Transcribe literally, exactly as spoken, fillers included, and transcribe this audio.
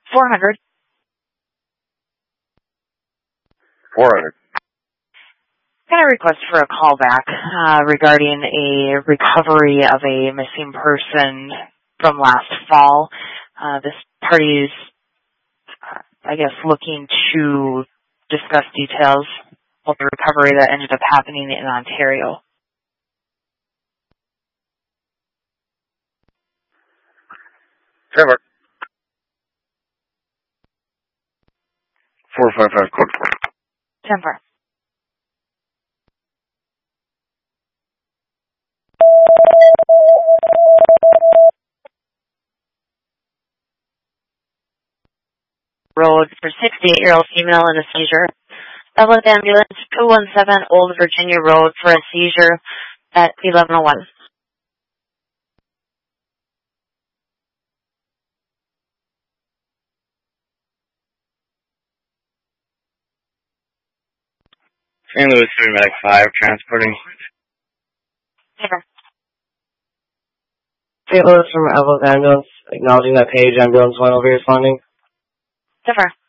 four hundred. four hundred. Got a request for a call back uh, regarding a recovery of a missing person from last fall. Uh, this party's, uh, I guess, looking to discuss details of the recovery that ended up happening in Ontario. Trevor. four five five code four. Denver. Road for sixty-eight-year-old female in a seizure. Douglas ambulance, two one seven Old Virginia Road for a seizure at eleven oh one. Saint Louis Medic five, transporting. Denver. Saint Louis from Evelyn Ambulance, acknowledging that page ambulance went over responding. Denver.